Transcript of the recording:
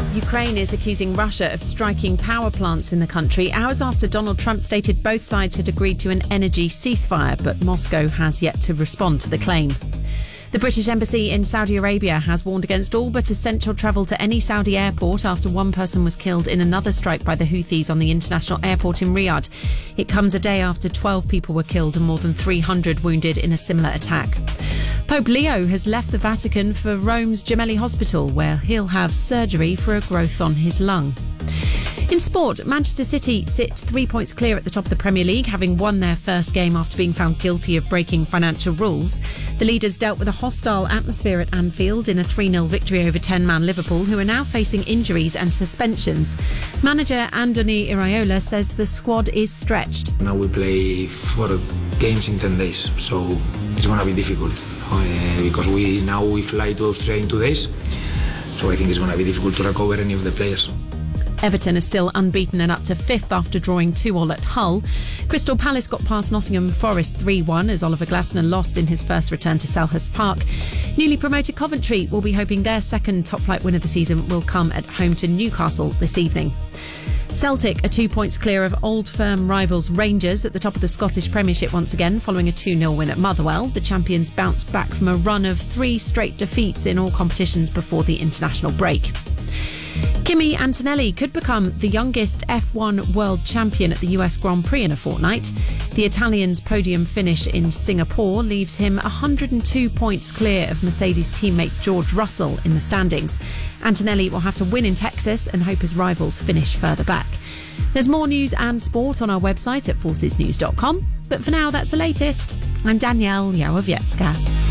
Ukraine is accusing Russia of striking power plants in the country hours after Donald Trump stated both sides had agreed to an energy ceasefire, but Moscow has yet to respond to the claim. The British Embassy in Saudi Arabia has warned against all but essential travel to any Saudi airport after one person was killed in another strike by the Houthis on the international airport in Riyadh. It comes a day after 12 people were killed and more than 300 wounded in a similar attack. Pope Leo has left the Vatican for Rome's Gemelli Hospital, where he'll have surgery for a growth on his lung. In sport, Manchester City sit 3 points clear at the top of the Premier League, having won their first game after being found guilty of breaking financial rules. The leaders dealt with a hostile atmosphere at Anfield in a 3-0 victory over 10-man Liverpool, who are now facing injuries and suspensions. Manager Andoni Iraola says the squad is stretched. Now we play 4 games in 10 days, so it's going to be difficult because we fly to Austria in 2 days, so I think it's going to be difficult to recover any of the players. Everton are still unbeaten and up to 5th after drawing 2-2 at Hull. Crystal Palace got past Nottingham Forest 3-1 as Oliver Glasner lost in his first return to Selhurst Park. Newly promoted Coventry will be hoping their second top-flight win of the season will come at home to Newcastle this evening. Celtic are 2 points clear of old firm rivals Rangers at the top of the Scottish Premiership once again following a 2-0 win at Motherwell. The champions bounced back from a run of 3 straight defeats in all competitions before the international break. Kimi Antonelli could become the youngest F1 world champion at the US Grand Prix in a fortnight. The Italian's podium finish in Singapore leaves him 102 points clear of Mercedes teammate George Russell in the standings. Antonelli will have to win in Texas and hope his rivals finish further back. There's more news and sport on our website at forcesnews.com. But for now, that's the latest. I'm Danielle Yawowiecka.